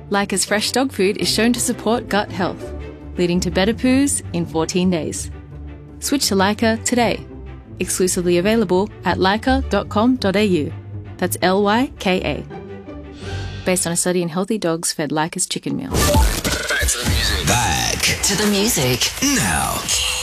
Leica's fresh dog food is shown to support gut health, leading to better poos in 14 days. Switch to Leica today. Exclusively available at leica.com.au. That's Lyka. Based on a study in healthy dogs fed Leica's chicken meal. Back to the music. Back to the music. Now.